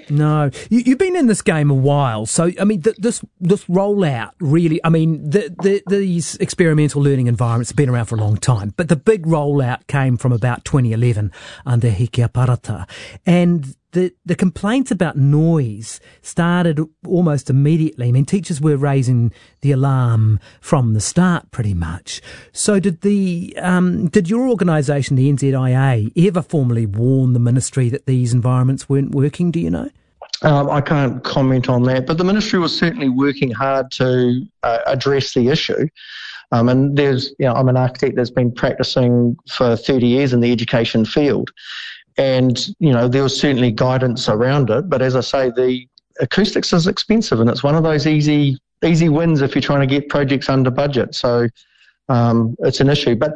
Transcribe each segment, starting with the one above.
No. You've been in this game a while, so, I mean, this rollout really, I mean, these experimental learning environments have been around for a long time, but the big rollout came from about 2011 under Heke Aparata, and the complaints about noise started almost immediately. I mean, teachers were raising the alarm from the start, pretty much. So did your organisation, the NZIA, ever formally warn the ministry that these environments weren't working? Do you know? I can't comment on that, but the ministry was certainly working hard to address the issue. And I'm an architect that's been practicing for 30 years in the education field. And, there was certainly guidance around it. But as I say, the acoustics is expensive, and it's one of those easy wins if you're trying to get projects under budget. So it's an issue. But,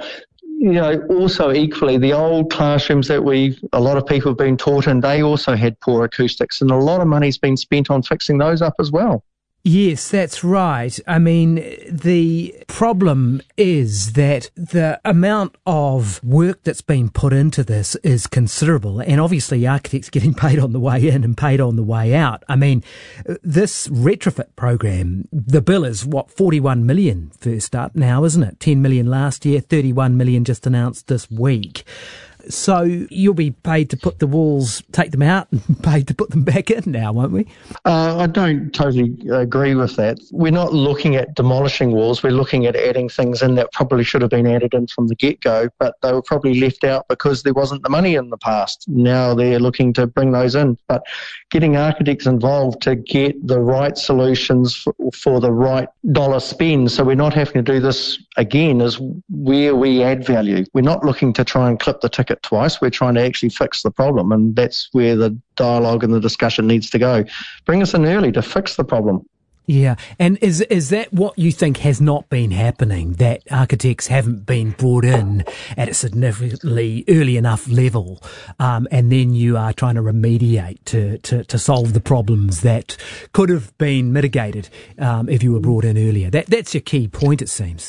also equally, the old classrooms that a lot of people have been taught in, they also had poor acoustics, and a lot of money's been spent on fixing those up as well. Yes, that's right. I mean, the problem is that the amount of work that's been put into this is considerable, and obviously architects getting paid on the way in and paid on the way out. I mean, this retrofit program, the bill is 41 million first up now, isn't it? 10 million last year, 31 million just announced this week. So you'll be paid to put the walls, take them out, and paid to put them back in now, won't we? I don't totally agree with that. We're not looking at demolishing walls. We're looking at adding things in that probably should have been added in from the get-go, but they were probably left out because there wasn't the money in the past. Now they're looking to bring those in. But getting architects involved to get the right solutions for the right dollar spend, so we're not having to do this again, is where we add value. We're not looking to try and clip the ticket twice. We're trying to actually fix the problem, and that's where the dialogue and the discussion needs to go. Bring us in early to fix the problem. Yeah, and is that what you think has not been happening, that architects haven't been brought in at a significantly early enough level, and then you are trying to remediate to solve the problems that could have been mitigated if you were brought in earlier? That's your key point, it seems.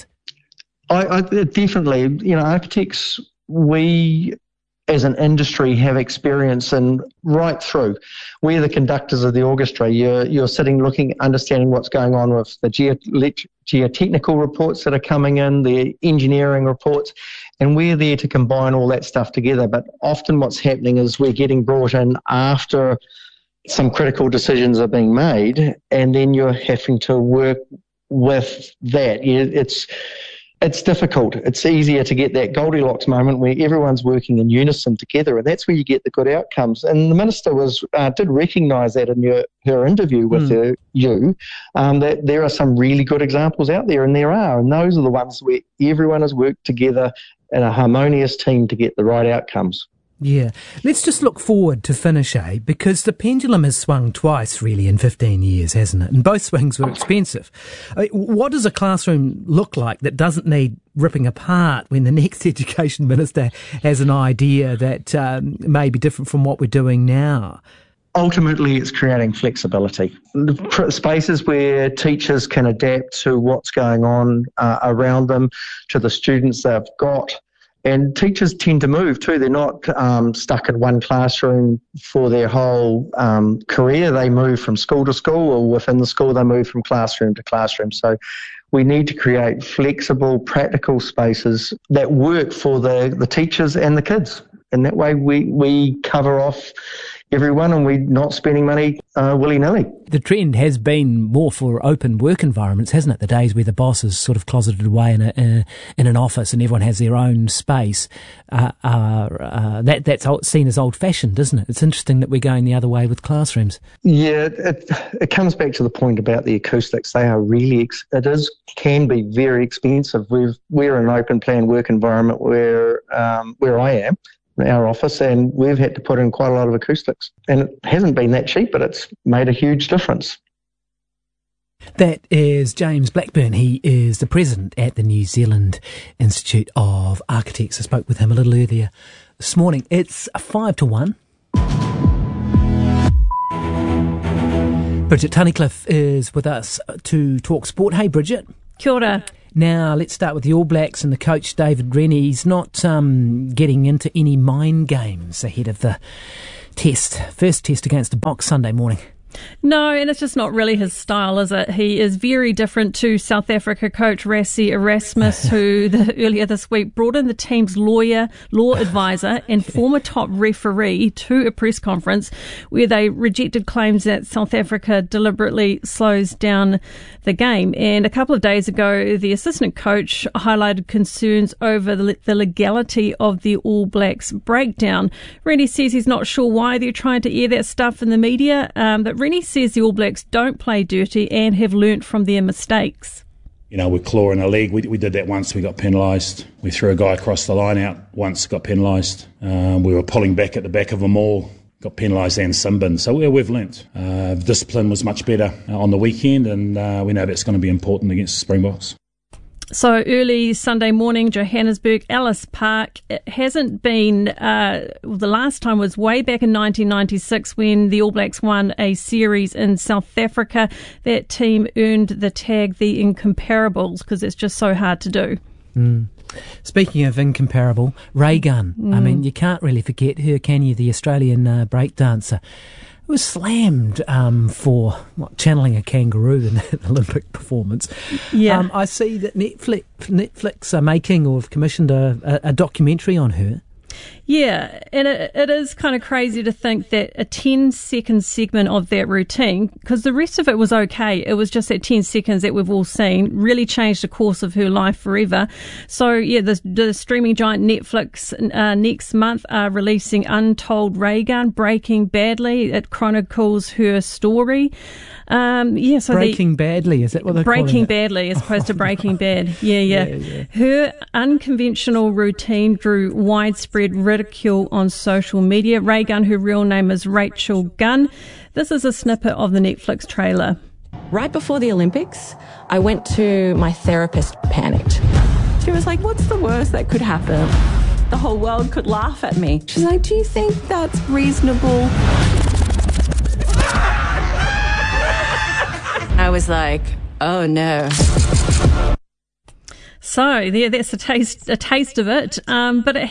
I definitely, architects, we as an industry have experience in right through. We're the conductors of the orchestra. You're sitting looking, understanding what's going on with the geotechnical reports that are coming in, the engineering reports, and we're there to combine all that stuff together. But often what's happening is we're getting brought in after some critical decisions are being made, and then you're having to work with that. It's difficult. It's easier to get that Goldilocks moment where everyone's working in unison together, and that's where you get the good outcomes. And the Minister did recognise that in her interview with you, that there are some really good examples out there, and there are, and those are the ones where everyone has worked together in a harmonious team to get the right outcomes. Yeah. Let's just look forward to finish, because the pendulum has swung twice, really, in 15 years, hasn't it? And both swings were expensive. What does a classroom look like that doesn't need ripping apart when the next education minister has an idea that may be different from what we're doing now? Ultimately, it's creating flexibility. Spaces where teachers can adapt to what's going on around them, to the students they've got. And teachers tend to move too. They're not stuck in one classroom for their whole career. They move from school to school, or within the school they move from classroom to classroom. So we need to create flexible, practical spaces that work for the teachers and the kids. And that way we cover off everyone, and we're not spending money willy-nilly. The trend has been more for open work environments, hasn't it? The days where the boss is sort of closeted away in an office and everyone has their own space. That's seen as old-fashioned, isn't it? It's interesting that we're going the other way with classrooms. Yeah, it comes back to the point about the acoustics. They are really, can be very expensive. We're an open plan work environment where I am, our office, and we've had to put in quite a lot of acoustics, and it hasn't been that cheap, but it's made a huge difference. That is James Blackburn. He is the president at the New Zealand Institute of Architects. I spoke with him a little earlier this morning. It's 5-1. Bridget Tunnicliffe is with us to talk sport. Hey, Bridget. Kia ora. Now, let's start with the All Blacks and the coach, David Rennie. He's not getting into any mind games ahead of the first test against the Box Sunday morning. No, and it's just not really his style, is it? He is very different to South Africa coach Rassie Erasmus, who earlier this week brought in the team's law advisor and former top referee to a press conference where they rejected claims that South Africa deliberately slows down the game. And a couple of days ago, the assistant coach highlighted concerns over the legality of the All Blacks breakdown. Rennie says he's not sure why they're trying to air that stuff in the media, but Rennie says the All Blacks don't play dirty and have learnt from their mistakes. You know, we're clawing a leg. We did that once, we got penalised. We threw a guy across the line out once, got penalised. We were pulling back at the back of them all, got penalised and sin-binned. So we've learnt. Discipline was much better on the weekend, and we know that's going to be important against the Springboks. So early Sunday morning, Johannesburg, Ellis Park. It hasn't been, the last time was way back in 1996 when the All Blacks won a series in South Africa. That team earned the tag the Incomparables because it's just so hard to do. Speaking of incomparable, Ray Gunn. I mean, you can't really forget her, can you? The Australian breakdancer. Was slammed for channeling a kangaroo in an Olympic performance. Yeah. I see that Netflix are making or have commissioned a documentary on her. Yeah, and it is kind of crazy to think that a 10-second segment of that routine, because the rest of it was okay, it was just that 10 seconds that we've all seen, really changed the course of her life forever. So, yeah, the streaming giant Netflix next month are releasing Untold Ray Gunn, Breaking Badly. It chronicles her story. So Breaking Badly, is that what they're calling it? Breaking Badly as opposed to Breaking Bad. Yeah. Her unconventional routine drew widespread ridicule on social media. Ray Gunn, her real name is Rachel Gunn. This is a snippet of the Netflix trailer. Right before the Olympics, I went to my therapist, panicked. She was like, "What's the worst that could happen? The whole world could laugh at me." She's like, "Do you think that's reasonable?" I was like, oh no. So yeah, that's a taste of it. But it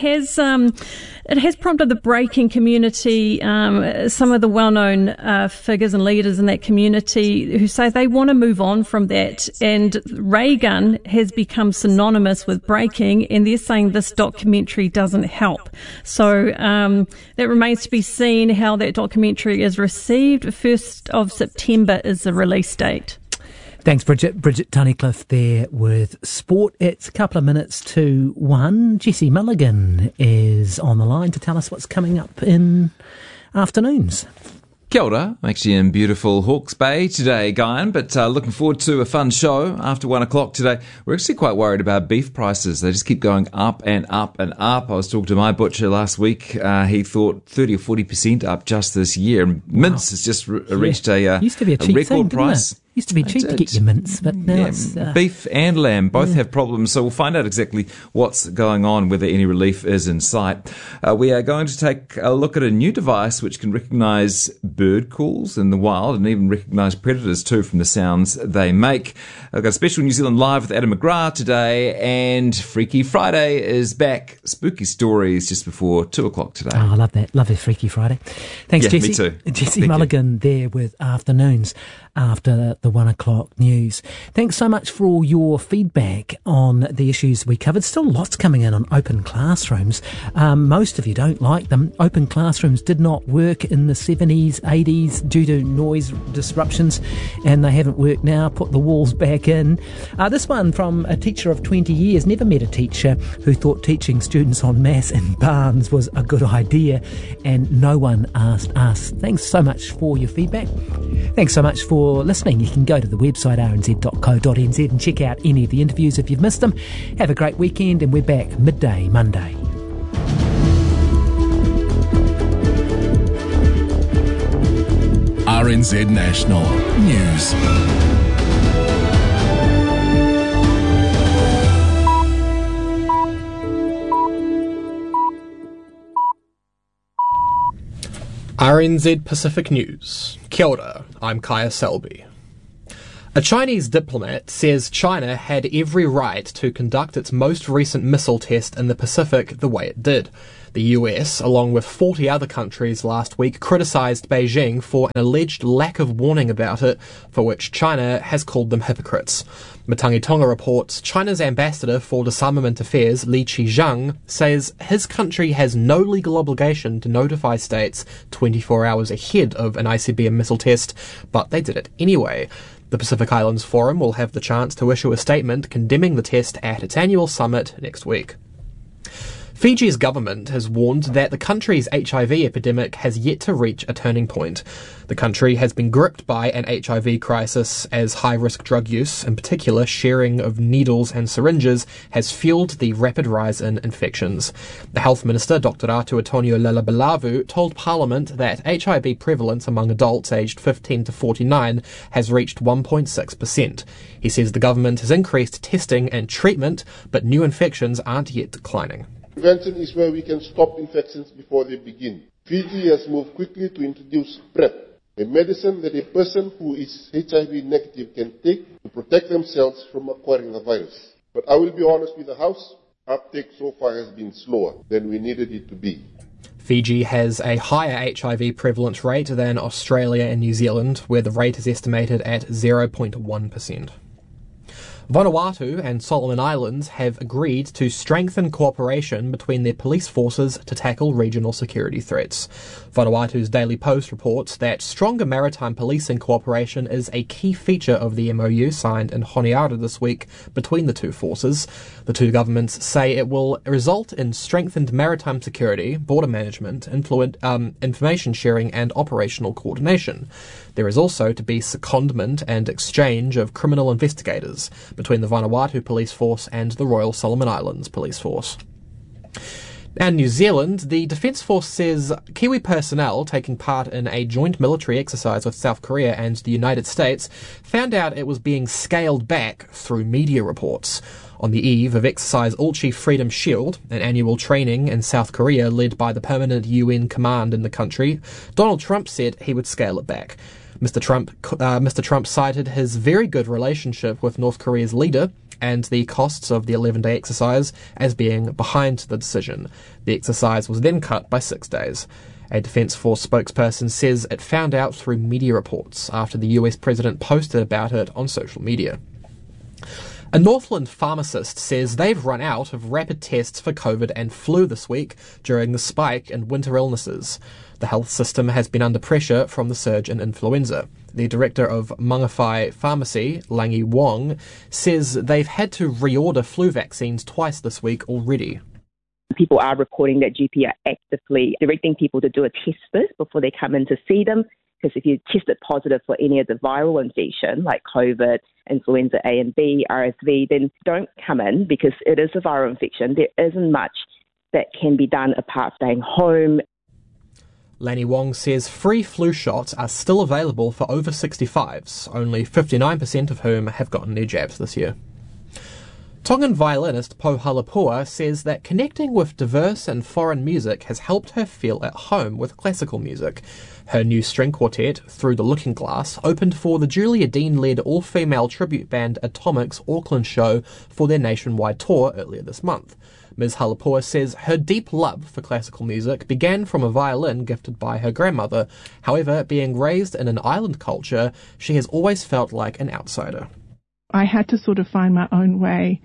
has prompted the breaking community, some of the well-known figures and leaders in that community who say they want to move on from that. And Ray Gunn has become synonymous with breaking, and they're saying this documentary doesn't help. So that remains to be seen how that documentary is received. 1st of September is the release date. Thanks, Bridget. Bridget Tunnicliffe there with sport. It's a couple of minutes to 1. Jesse Mulligan is on the line to tell us what's coming up in afternoons. Kia ora. I'm actually in beautiful Hawke's Bay today, Guyan, but looking forward to a fun show after 1 o'clock today. We're actually quite worried about beef prices. They just keep going up and up and up. I was talking to my butcher last week. He thought 30 or 40% up just this year. Mince has just reached a used to be a cheap record thing, price. Didn't it? Used to be cheap to get your mince, but now it's... beef and lamb both have problems, so we'll find out exactly what's going on, whether any relief is in sight. We are going to take a look at a new device which can recognise bird calls in the wild and even recognise predators too from the sounds they make. I've got a special New Zealand Live with Adam McGrath today, and Freaky Friday is back. Spooky stories just before 2 o'clock today. Oh, I love that. Love it, Freaky Friday. Thanks, Jesse. Me too. Jesse Mulligan there with Afternoons after the 1 o'clock news. Thanks so much for all your feedback on the issues we covered. Still lots coming in on open classrooms. Most of you don't like them. Open classrooms did not work in the 70s, 80s due to noise disruptions, and they haven't worked now. Put the walls back in. This one from a teacher of 20 years. Never met a teacher who thought teaching students en masse in barns was a good idea, and no one asked us. Thanks so much for your feedback. Thanks so much for listening. You can go to the website rnz.co.nz and check out any of the interviews if you've missed them. Have a great weekend, and we're back midday Monday. RNZ National News. RNZ Pacific News. Kia ora, I'm Kaya Selby. A Chinese diplomat says China had every right to conduct its most recent missile test in the Pacific the way it did. The US, along with 40 other countries last week, criticised Beijing for an alleged lack of warning about it, for which China has called them hypocrites. Matangi Tonga reports China's ambassador for disarmament affairs, Li Qijiang, says his country has no legal obligation to notify states 24 hours ahead of an ICBM missile test, but they did it anyway. The Pacific Islands Forum will have the chance to issue a statement condemning the test at its annual summit next week. Fiji's government has warned that the country's HIV epidemic has yet to reach a turning point. The country has been gripped by an HIV crisis as high-risk drug use, in particular sharing of needles and syringes, has fueled the rapid rise in infections. The Health Minister, Dr. Ratu Antonio Lalabalavu, told Parliament that HIV prevalence among adults aged 15 to 49 has reached 1.6%. He says the government has increased testing and treatment, but new infections aren't yet declining. Prevention is where we can stop infections before they begin. Fiji has moved quickly to introduce PrEP, a medicine that a person who is HIV negative can take to protect themselves from acquiring the virus. But I will be honest with the House, uptake so far has been slower than we needed it to be. Fiji has a higher HIV prevalence rate than Australia and New Zealand, where the rate is estimated at 0.1%. Vanuatu and Solomon Islands have agreed to strengthen cooperation between their police forces to tackle regional security threats. Vanuatu's Daily Post reports that stronger maritime policing cooperation is a key feature of the MOU signed in Honiara this week between the two forces. The two governments say it will result in strengthened maritime security, border management, information sharing and operational coordination. There is also to be secondment and exchange of criminal investigators between the Vanuatu Police Force and the Royal Solomon Islands Police Force. And New Zealand, the Defence Force says Kiwi personnel taking part in a joint military exercise with South Korea and the United States found out it was being scaled back through media reports. On the eve of Exercise All-Chief Freedom Shield, an annual training in South Korea led by the permanent UN command in the country, Donald Trump said he would scale it back. Mr. Trump cited his very good relationship with North Korea's leader and the costs of the 11-day exercise as being behind the decision. The exercise was then cut by 6 days. A Defence Force spokesperson says it found out through media reports after the US president posted about it on social media. A Northland pharmacist says they've run out of rapid tests for COVID and flu this week during the spike in winter illnesses. The health system has been under pressure from the surge in influenza. The director of Mangawhai Pharmacy, Langi Wong, says they've had to reorder flu vaccines twice this week already. People are reporting that GP are actively directing people to do a test first before they come in to see them, because if you tested positive for any of the viral infection like COVID, influenza A and B, RSV, then don't come in because it is a viral infection. There isn't much that can be done apart from staying home. Lanny Wong says free flu shots are still available for over 65s, only 59% of whom have gotten their jabs this year. Tongan violinist Po Halapua says that connecting with diverse and foreign music has helped her feel at home with classical music. Her new string quartet, Through the Looking Glass, opened for the Julia Dean-led all-female tribute band Atomic's Auckland show for their nationwide tour earlier this month. Ms. Halapua says her deep love for classical music began from a violin gifted by her grandmother. However, being raised in an island culture, she has always felt like an outsider. I had to sort of find my own way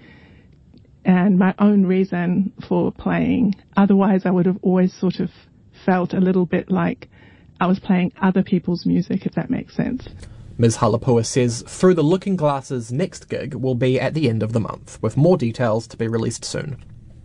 and my own reason for playing. Otherwise, I would have always sort of felt a little bit like I was playing other people's music, if that makes sense. Ms. Halapua says Through the Looking Glass's next gig will be at the end of the month, with more details to be released soon.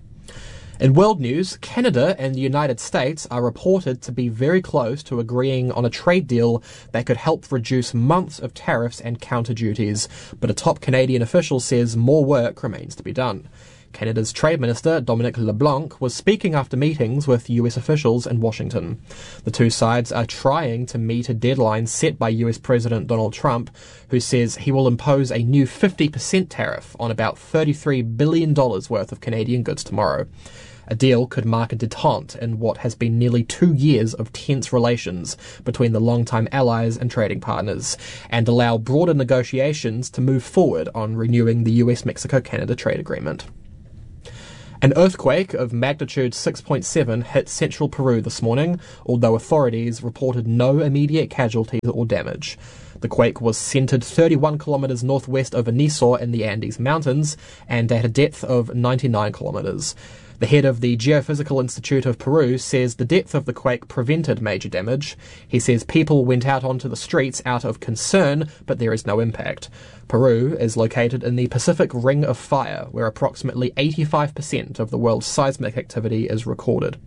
In world news, Canada and the United States are reported to be very close to agreeing on a trade deal that could help reduce months of tariffs and counter-duties, but a top Canadian official says more work remains to be done. Canada's Trade Minister, Dominic LeBlanc, was speaking after meetings with US officials in Washington. The two sides are trying to meet a deadline set by US President Donald Trump, who says he will impose a new 50% tariff on about $33 billion worth of Canadian goods tomorrow. A deal could mark a détente in what has been nearly 2 years of tense relations between the longtime allies and trading partners, and allow broader negotiations to move forward on renewing the US-Mexico-Canada trade agreement. An earthquake of magnitude 6.7 hit central Peru this morning, although authorities reported no immediate casualties or damage. The quake was centered 31 kilometers northwest of Anisor in the Andes Mountains and at a depth of 99 kilometers. The head of the Geophysical Institute of Peru says the depth of the quake prevented major damage. He says people went out onto the streets out of concern, but there is no impact. Peru is located in the Pacific Ring of Fire, where approximately 85% of the world's seismic activity is recorded.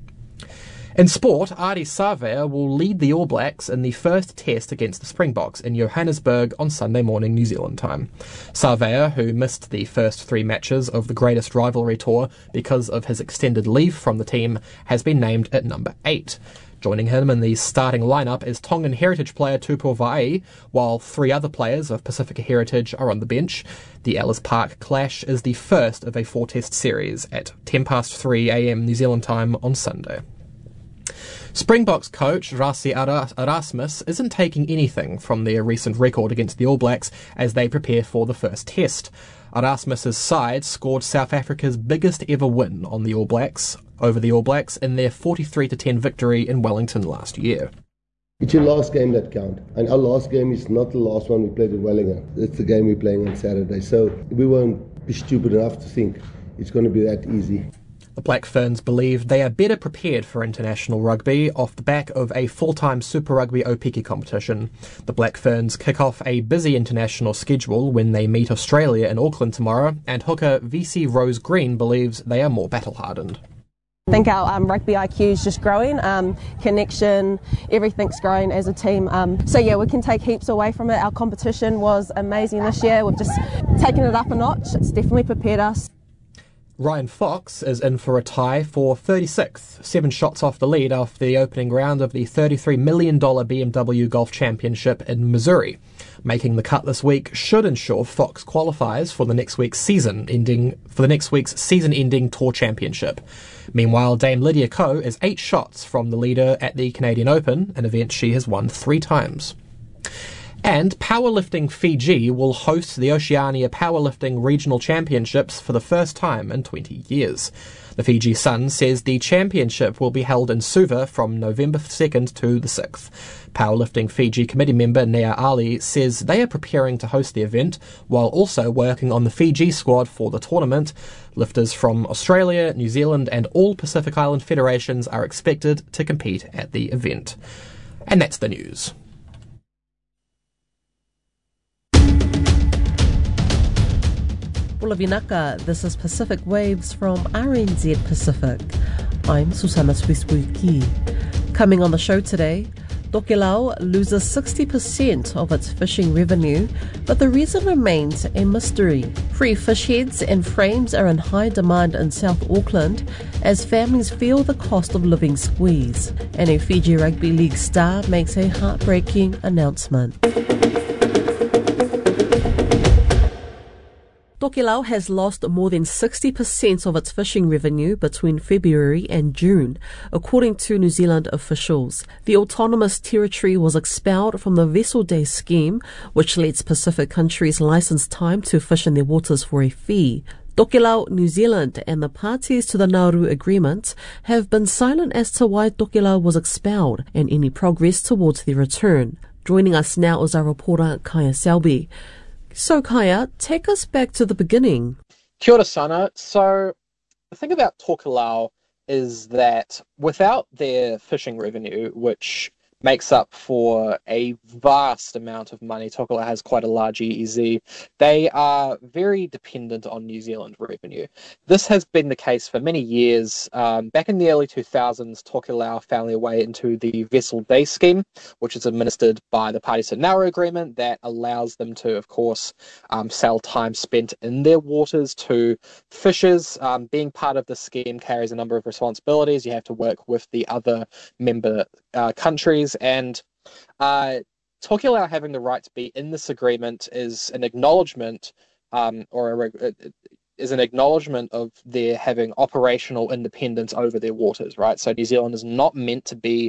In sport, Ardie Savea will lead the All Blacks in the first test against the Springboks in Johannesburg on Sunday morning New Zealand time. Savea, who missed the first 3 matches of the greatest rivalry tour because of his extended leave from the team, has been named at number 8. Joining him in the starting lineup is Tongan heritage player Tupou Vaa'i, while 3 other players of Pacifica heritage are on the bench. The Ellis Park clash is the first of a 4-test series at 3 a.m. New Zealand time on Sunday. Springboks coach Rassie Erasmus isn't taking anything from their recent record against the All Blacks as they prepare for the first test. Erasmus's side scored South Africa's biggest ever win on the All Blacks over the All Blacks in their 43-10 victory in Wellington last year. It's your last game that counts, and our last game is not the last one we played in Wellington. It's the game we're playing on Saturday, so we won't be stupid enough to think it's going to be that easy. The Black Ferns believe they are better prepared for international rugby off the back of a full-time Super Rugby Opiki competition. The Black Ferns kick off a busy international schedule when they meet Australia in Auckland tomorrow, and hooker VC Rose Green believes they are more battle-hardened. I think our rugby IQ is just growing, connection, everything's growing as a team. So yeah, we can take heaps away from it. Our competition was amazing this year. We've just taken it up a notch. It's definitely prepared us. Ryan Fox is in for a tie for 36th, 7 shots off the lead after the opening round of the $33 million BMW Golf Championship in Missouri. Making the cut this week should ensure Fox qualifies for the next week's season-ending Tour Championship. Meanwhile, Dame Lydia Ko is 8 shots from the leader at the Canadian Open, an event she has won 3 times. And Powerlifting Fiji will host the Oceania Powerlifting Regional Championships for the first time in 20 years. The Fiji Sun says the championship will be held in Suva from November 2nd to the 6th. Powerlifting Fiji committee member Nea Ali says they are preparing to host the event while also working on the Fiji squad for the tournament. Lifters from Australia, New Zealand and all Pacific Island federations are expected to compete at the event. And that's the news. Pulovinaka, this is Pacific Waves from RNZ Pacific. I'm Susana Swiswiki. Coming on the show today, Tokelau loses 60% of its fishing revenue, but the reason remains a mystery. Free fish heads and frames are in high demand in South Auckland as families feel the cost of living squeeze. And a Fiji Rugby League star makes a heartbreaking announcement. Tokelau has lost more than 60% of its fishing revenue between February and June, according to New Zealand officials. The autonomous territory was expelled from the Vessel Day scheme, which lets Pacific countries license time to fish in their waters for a fee. Tokelau, New Zealand and the parties to the Nauru Agreement have been silent as to why Tokelau was expelled and any progress towards their return. Joining us now is our reporter Kaya Selby. So Kaya, take us back to the beginning. Kia ora, Sana. So the thing about Tokelau is that without their fishing revenue, which makes up for a vast amount of money, Tokelau has quite a large EEZ, they are very dependent on New Zealand revenue. This has been the case for many years. Back in the early 2000s, Tokelau found their way into the Vessel Day scheme, which is administered by the parties to the Nauru Agreement that allows them to, of course, sell time spent in their waters to fishers. Being part of the scheme carries a number of responsibilities. You have to work with the other member countries, and Tokelau having the right to be in this agreement is an acknowledgement, is an acknowledgement of their having operational independence over their waters, right? So New Zealand is not meant to be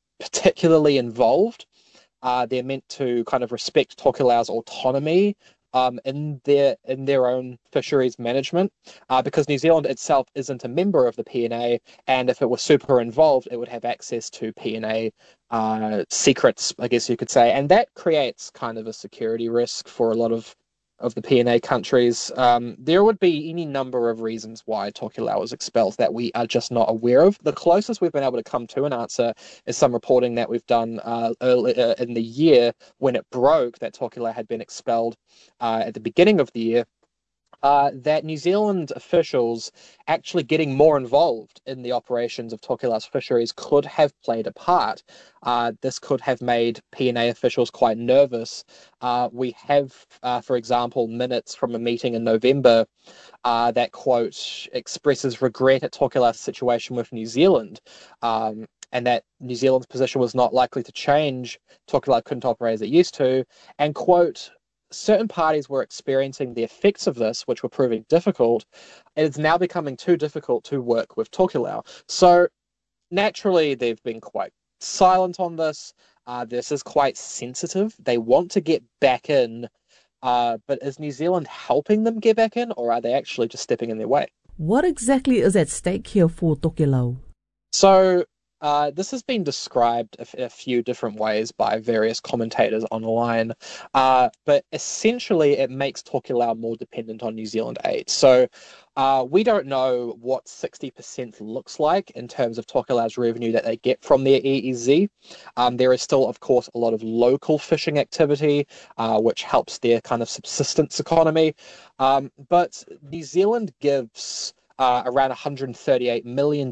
particularly involved. They're meant to kind of respect Tokelau's autonomy in their own fisheries management, because New Zealand itself isn't a member of the PNA, and if it were super involved, it would have access to PNA secrets, I guess you could say, and that creates kind of a security risk for a lot of the PNA countries. There would be any number of reasons why Tokelau was expelled that we are just not aware of. The closest we've been able to come to an answer is some reporting that we've done earlier in the year when it broke that Tokelau had been expelled at the beginning of the year. That New Zealand officials actually getting more involved in the operations of Tokelau's fisheries could have played a part. This could have made PNA officials quite nervous. We have, for example, minutes from a meeting in November that, quote, expresses regret at Tokelau's situation with New Zealand, and that New Zealand's position was not likely to change. Tokelau couldn't operate as it used to, and, quote, certain parties were experiencing the effects of this, which were proving difficult. It's now becoming too difficult to work with Tokelau. So naturally, they've been quite silent on this. This is quite sensitive. They want to get back in, but is New Zealand helping them get back in, or are they actually just stepping in their way? What exactly is at stake here for Tokelau? So this has been described a few different ways by various commentators online, but essentially it makes Tokelau more dependent on New Zealand aid. So we don't know what 60% looks like in terms of Tokelau's revenue that they get from their EEZ. There is still, of course, a lot of local fishing activity, which helps their kind of subsistence economy. But New Zealand gives around $138 million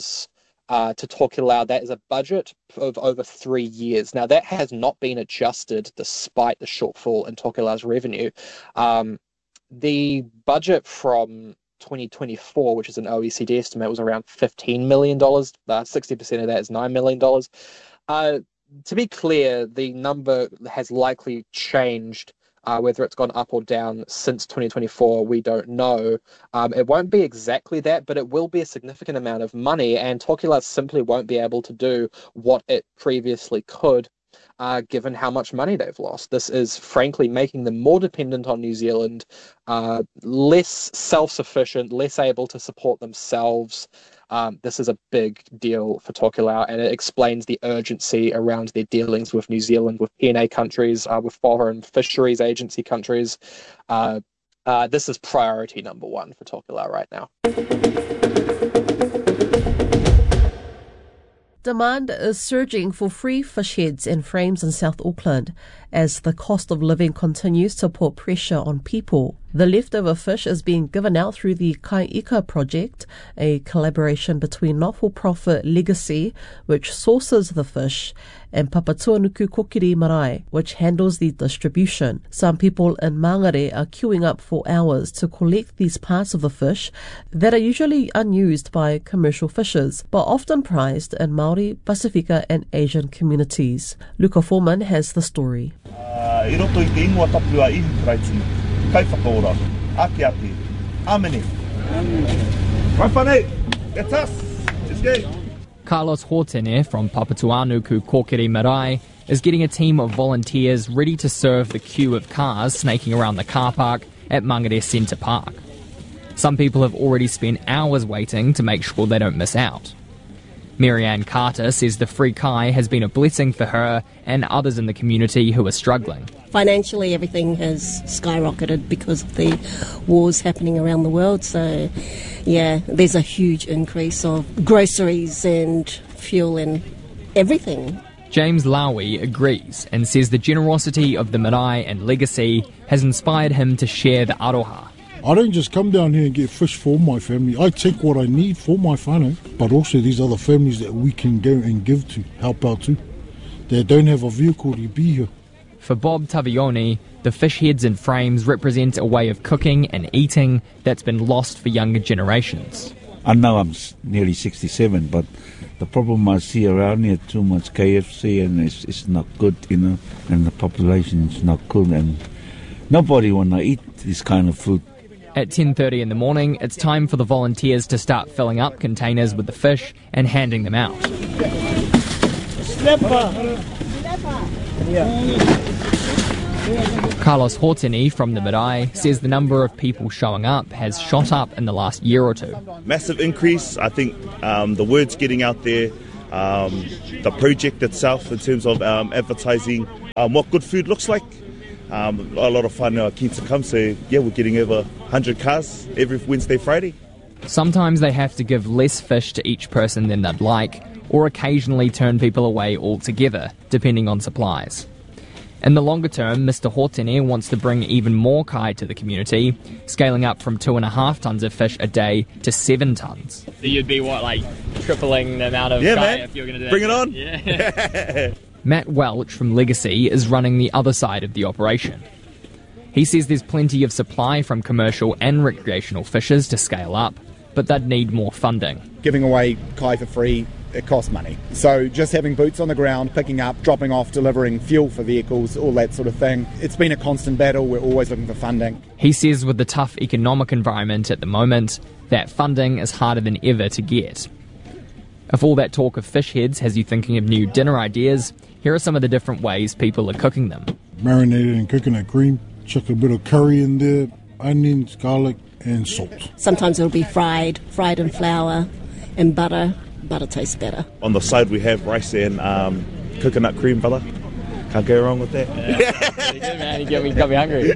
to Tokelau. That is a budget of over 3 years. Now, that has not been adjusted despite the shortfall in Tokelau's revenue. The budget from 2024, which is an OECD estimate, was around $15 million. 60% of that is $9 million. To be clear, the number has likely changed. Whether it's gone up or down since 2024, we don't know. It won't be exactly that, but it will be a significant amount of money, and Tokelau simply won't be able to do what it previously could, given how much money they've lost. This is frankly making them more dependent on New Zealand, less self-sufficient, less able to support themselves. This is a big deal for Tokelau, and it explains the urgency around their dealings with New Zealand, with PNA countries, with foreign fisheries agency countries. This is priority number one for Tokelau right now. Demand is surging for free fish heads and frames in South Auckland as the cost of living continues to put pressure on people. The leftover fish is being given out through the Kai Ika project, a collaboration between not-for-profit Legacy, which sources the fish, and Papatuanuku Kokiri Marae, which handles the distribution. Some people in Mangere are queuing up for hours to collect these parts of the fish that are usually unused by commercial fishers, but often prized in Māori, Pasifika and Asian communities. Luca Foreman has the story. I roto I te ingoa tapu a iwi praiti, kai whakaora, ake, amene. Kai whanei, it's us, it's gay. Carlos Hortene from Papatuanuku Kokiri Marae is getting a team of volunteers ready to serve the queue of cars snaking around the car park at Mangere Centre Park. Some people have already spent hours waiting to make sure they don't miss out. Marianne Carter says the free kai has been a blessing for her and others in the community who are struggling. Financially, everything has skyrocketed because of the wars happening around the world. So, yeah, there's a huge increase of groceries and fuel and everything. James Lowy agrees and says the generosity of the Marae and Legacy has inspired him to share the aroha. I don't just come down here and get fish for my family. I take what I need for my whānau, but also these other families that we can go and give to, help out to. They don't have a vehicle to be here. For Bob Tavioni, the fish heads and frames represent a way of cooking and eating that's been lost for younger generations. I know I'm nearly 67, but the problem I see around here, too much KFC, and it's not good, you know, and the population is not good, and nobody want to eat this kind of food. At 10:30 in the morning, it's time for the volunteers to start filling up containers with the fish and handing them out. Carlos Hortini from the Marae says the number of people showing up has shot up in the last year or two. Massive increase. I think the word's getting out there. The project itself in terms of advertising what good food looks like. A lot of fun keen to come. So yeah, we're getting over 100 cars every Wednesday, Friday. Sometimes they have to give less fish to each person than they'd like, or occasionally turn people away altogether, depending on supplies. In the longer term, Mr. Hortene wants to bring even more kai to the community, scaling up from 2.5 tonnes of fish a day to 7 tonnes. So you'd be, tripling the amount of kai man. if you were going to do that? Bring it on! Yeah. Matt Welch from Legacy is running the other side of the operation. He says there's plenty of supply from commercial and recreational fishers to scale up, but they'd need more funding. Giving away kai for free, it costs money. So just having boots on the ground, picking up, dropping off, delivering fuel for vehicles, all that sort of thing. It's been a constant battle. We're always looking for funding. He says with the tough economic environment at the moment, that funding is harder than ever to get. If all that talk of fish heads has you thinking of new dinner ideas, here are some of the different ways people are cooking them. Marinated in coconut cream, chuck a bit of curry in there, onions, garlic, and salt. Sometimes it'll be fried in flour and butter. Butter tastes better. On the side we have rice and coconut cream, brother. Can't go wrong with that. Yeah, pretty good, man. You got me hungry.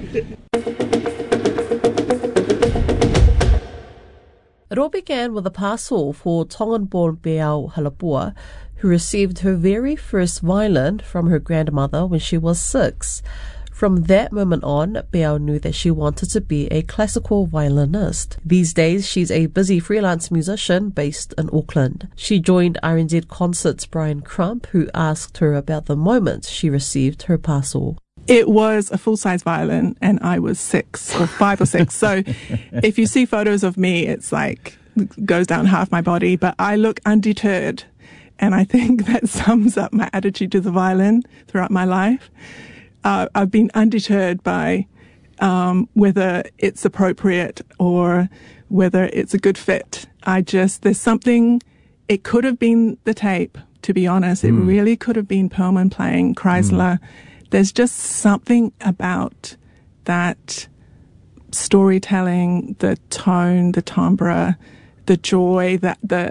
It all began with a parcel for Tongan-born Beau Halapua, who received her very first violin from her grandmother when she was 6. From that moment on, Beau knew that she wanted to be a classical violinist. These days, she's a busy freelance musician based in Auckland. She joined RNZ Concert's Brian Crump, who asked her about the moment she received her parcel. It was a full-size violin, and I was 6 or 5 or 6. So if you see photos of me, it's like goes down half my body, but I look undeterred. And I think that sums up my attitude to the violin throughout my life. I've been undeterred by whether it's appropriate or whether it's a good fit. There's something, it could have been the tape, to be honest. It really could have been Perlman playing Chrysler. There's just something about that storytelling, the tone, the timbre, the joy,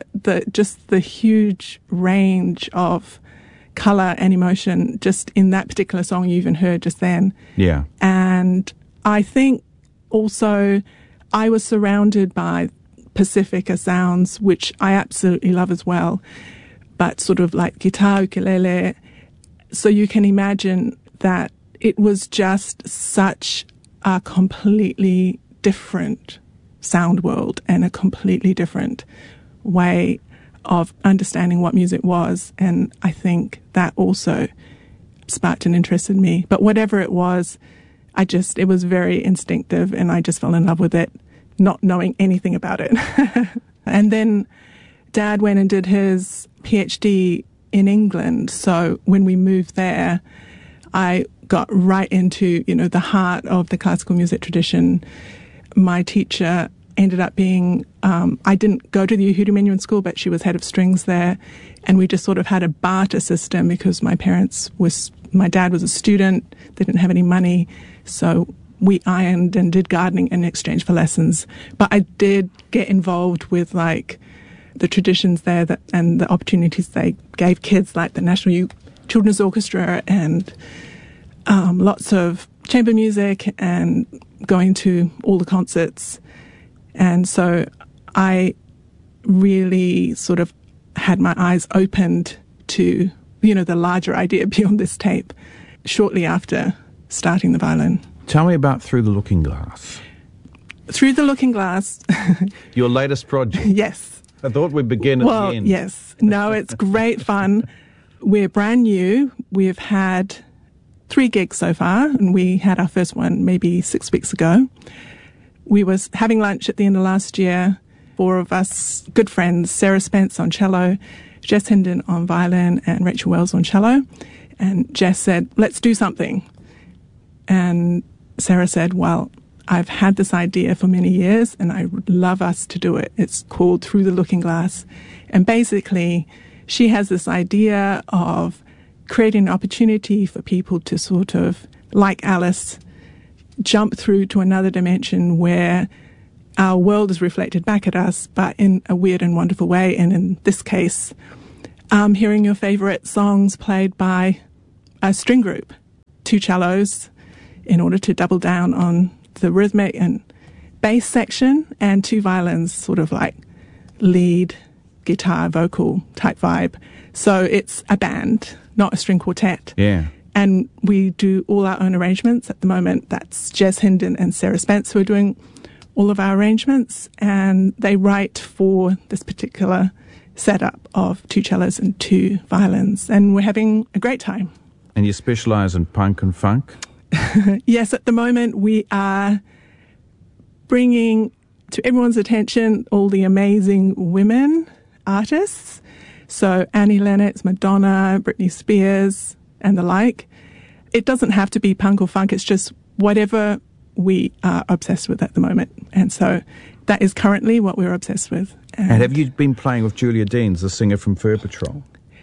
just the huge range of colour and emotion just in that particular song you even heard just then. Yeah. And I think also I was surrounded by Pacifica sounds, which I absolutely love as well, but sort of like guitar, ukulele. So you can imagine that it was just such a completely different sound world and a completely different way of understanding what music was. And I think that also sparked an interest in me. But whatever it was, it was very instinctive and I just fell in love with it, not knowing anything about it. And then Dad went and did his PhD in England. So when we moved there, I got right into, the heart of the classical music tradition. My teacher ended up being, I didn't go to the Uhuru Menuhin School, but she was head of strings there. And we just sort of had a barter system because my dad was a student, they didn't have any money. So we ironed and did gardening in exchange for lessons. But I did get involved with the traditions there and the opportunities they gave kids, like the National Children's Orchestra and lots of chamber music and going to all the concerts. And so I really sort of had my eyes opened to, the larger idea beyond this tape shortly after starting the violin. Tell me about Through the Looking Glass. Through the Looking Glass. Your latest project. Yes. I thought we'd begin at the end. Yes. No, it's great fun. We're brand new. We've had 3 gigs so far, and we had our first one maybe 6 weeks ago. We was having lunch at the end of last year, 4 of us good friends, Sarah Spence on cello, Jess Hinden on violin, and Rachel Wells on cello. And Jess said, let's do something. And Sarah said, well, I've had this idea for many years and I would love us to do it. It's called Through the Looking Glass. And basically, she has this idea of creating an opportunity for people to sort of, like Alice, jump through to another dimension where our world is reflected back at us, but in a weird and wonderful way. And in this case, hearing your favourite songs played by a string group, 2 cellos, in order to double down on the rhythmic and bass section, and 2 violins, sort of like lead, guitar, vocal type vibe. So it's a band, not a string quartet. Yeah. And we do all our own arrangements at the moment. That's Jez Hinden and Sarah Spence who are doing all of our arrangements, and they write for this particular setup of 2 cellos and 2 violins, and we're having a great time. And you specialise in punk and funk? Yes, at the moment we are bringing to everyone's attention all the amazing women artists. So Annie Lennox, Madonna, Britney Spears, and the like. It doesn't have to be punk or funk, it's just whatever we are obsessed with at the moment. And so that is currently what we're obsessed with. And have you been playing with Julia Deans, the singer from Fur Patrol?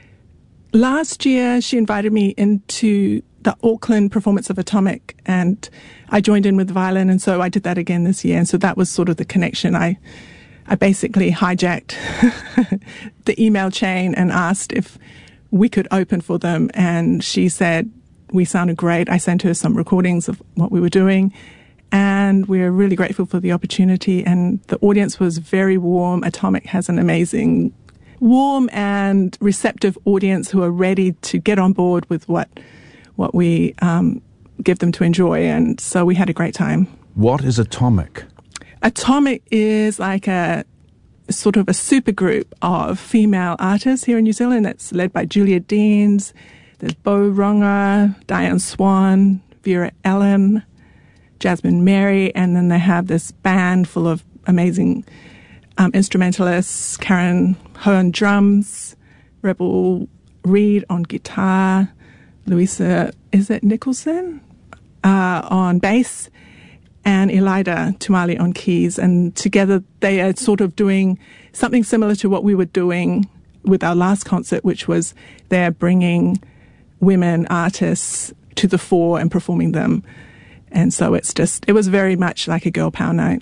Last year, she invited me into the Auckland performance of Atomic, and I joined in with the violin, and so I did that again this year. And so that was sort of the connection. I basically hijacked the email chain and asked if we could open for them, and she said we sounded great. I sent her some recordings of what we were doing, and we're really grateful for the opportunity, and the audience was very warm. Atomic has an amazing, warm and receptive audience who are ready to get on board with what we give them to enjoy, and so we had a great time. What is Atomic? Atomic is like a sort of a super group of female artists here in New Zealand that's led by Julia Deans. There's Bo Ronga, Diane Swan, Vera Ellen, Jasmine Mary, and then they have this band full of amazing instrumentalists, Karen Ho on drums, Rebel Reed on guitar, Louisa, is it Nicholson, on bass, and Elida Tumali on keys. And together they are sort of doing something similar to what we were doing with our last concert, which was they're bringing women artists to the fore and performing them. And so it was very much like a girl power night.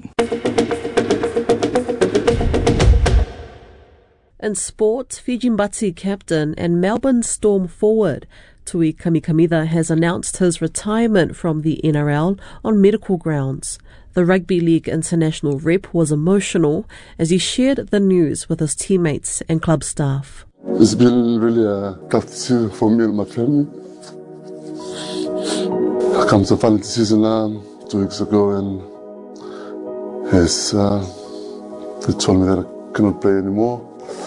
In sport, Fiji Mbatsi captain and Melbourne Storm forward Tui Kamikamica has announced his retirement from the NRL on medical grounds. The Rugby League international rep was emotional as he shared the news with his teammates and club staff. It's been really a tough decision for me and my family. I come to a final decision 2 weeks ago, and they told me that I cannot play anymore.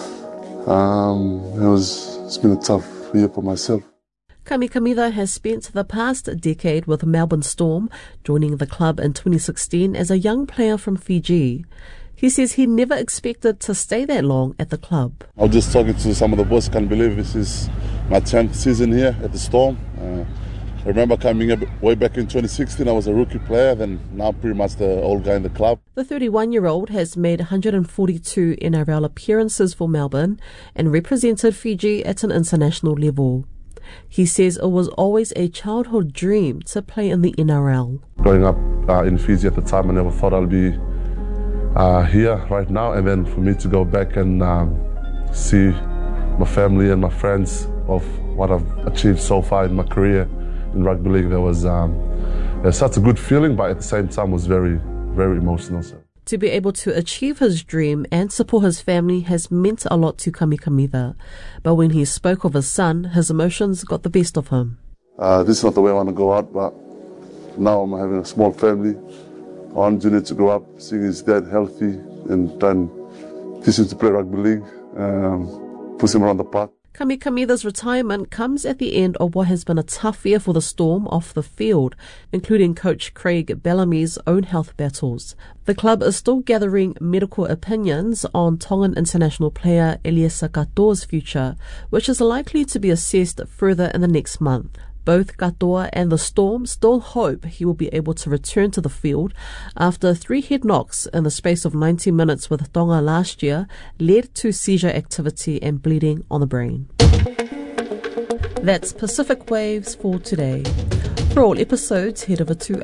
It's been a tough year for myself. Kamikamica has spent the past decade with Melbourne Storm, joining the club in 2016 as a young player from Fiji. He says he never expected to stay that long at the club. I was just talking to some of the boys, can't believe this is my 10th season here at the Storm. I remember coming up way back in 2016, I was a rookie player, then now pretty much the old guy in the club. The 31-year-old has made 142 NRL appearances for Melbourne and represented Fiji at an international level. He says it was always a childhood dream to play in the NRL. Growing up in Fiji at the time, I never thought I'd be here right now, and then for me to go back and see my family and my friends of what I've achieved so far in my career in rugby league, there was such a good feeling, but at the same time was very, very emotional. So. To be able to achieve his dream and support his family has meant a lot to Kamikamica. But when he spoke of his son, his emotions got the best of him. This is not the way I want to go out, but now I'm having a small family. I want Junior to grow up, seeing his dad healthy, and then teach him to play rugby league, push him around the park. Kamikamica's retirement comes at the end of what has been a tough year for the Storm off the field, including coach Craig Bellamy's own health battles. The club is still gathering medical opinions on Tongan international player Eliesa Katoa's future, which is likely to be assessed further in the next month. Both Katoa and the Storm still hope he will be able to return to the field after 3 head knocks in the space of 90 minutes with Tonga last year led to seizure activity and bleeding on the brain. That's Pacific Waves for today. For all episodes, head over to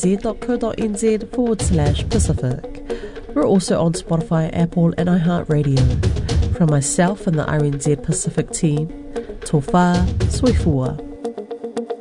rnz.co.nz/Pacific. We're also on Spotify, Apple and iHeartRadio. From myself and the RNZ Pacific team, Tō whā, soifua.